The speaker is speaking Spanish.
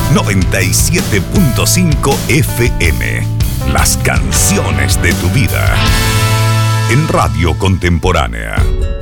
97.5 FM. Las canciones de tu vida. En Radio Contemporánea.